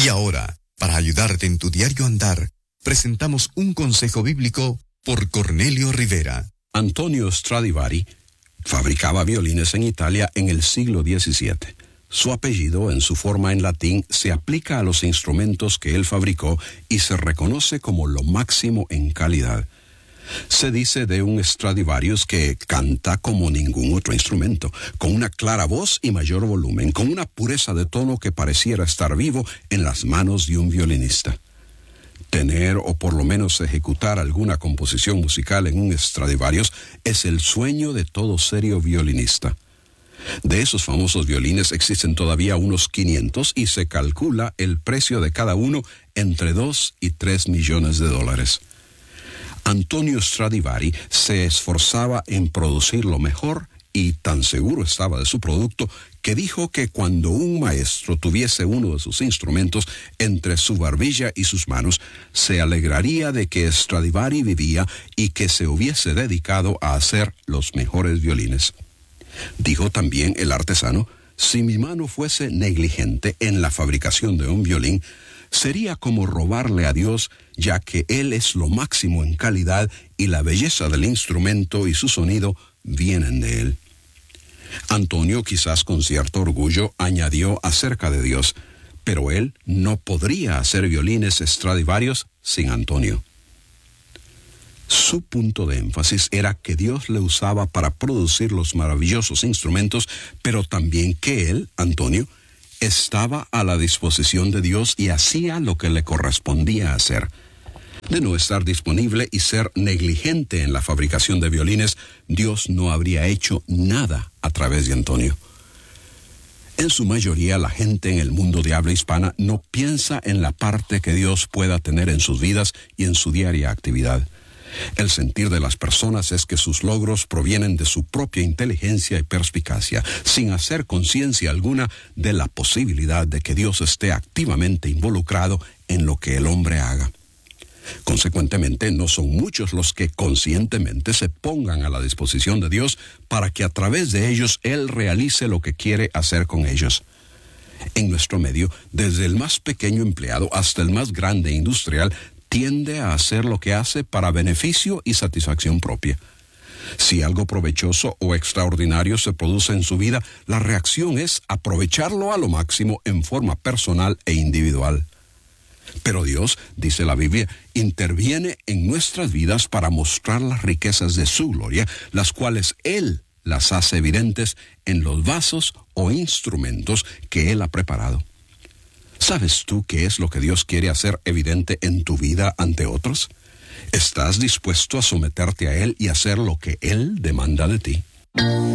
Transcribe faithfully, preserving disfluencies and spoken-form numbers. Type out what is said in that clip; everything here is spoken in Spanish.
Y ahora, para ayudarte en tu diario andar, presentamos un consejo bíblico por Cornelio Rivera. Antonio Stradivari fabricaba violines en Italia en el siglo diecisiete. Su apellido, en su forma en latín, se aplica a los instrumentos que él fabricó y se reconoce como lo máximo en calidad. Se dice de un Stradivarius que canta como ningún otro instrumento, con una clara voz y mayor volumen, con una pureza de tono que pareciera estar vivo en las manos de un violinista. Tener o por lo menos ejecutar alguna composición musical en un Stradivarius es el sueño de todo serio violinista. De esos famosos violines existen todavía unos quinientos y se calcula el precio de cada uno entre dos y tres millones de dólares. Antonio Stradivari se esforzaba en producir lo mejor y tan seguro estaba de su producto que dijo que cuando un maestro tuviese uno de sus instrumentos entre su barbilla y sus manos, se alegraría de que Stradivari vivía y que se hubiese dedicado a hacer los mejores violines. Dijo también el artesano: si mi mano fuese negligente en la fabricación de un violín, sería como robarle a Dios, ya que Él es lo máximo en calidad y la belleza del instrumento y su sonido vienen de Él. Antonio, quizás con cierto orgullo, añadió acerca de Dios: pero él no podría hacer violines Stradivarius sin Antonio. Su punto de énfasis era que Dios le usaba para producir los maravillosos instrumentos, pero también que él, Antonio, estaba a la disposición de Dios y hacía lo que le correspondía hacer. De no estar disponible y ser negligente en la fabricación de violines, Dios no habría hecho nada a través de Antonio. En su mayoría, la gente en el mundo de habla hispana no piensa en la parte que Dios pueda tener en sus vidas y en su diaria actividad. El sentir de las personas es que sus logros provienen de su propia inteligencia y perspicacia, sin hacer conciencia alguna de la posibilidad de que Dios esté activamente involucrado en lo que el hombre haga. Consecuentemente, no son muchos los que conscientemente se pongan a la disposición de Dios para que a través de ellos Él realice lo que quiere hacer con ellos. En nuestro medio, desde el más pequeño empleado hasta el más grande industrial, tiende a hacer lo que hace para beneficio y satisfacción propia. Si algo provechoso o extraordinario se produce en su vida, la reacción es aprovecharlo a lo máximo en forma personal e individual. Pero Dios, dice la Biblia, interviene en nuestras vidas para mostrar las riquezas de su gloria, las cuales Él las hace evidentes en los vasos o instrumentos que Él ha preparado. ¿Sabes tú qué es lo que Dios quiere hacer evidente en tu vida ante otros? ¿Estás dispuesto a someterte a Él y hacer lo que Él demanda de ti?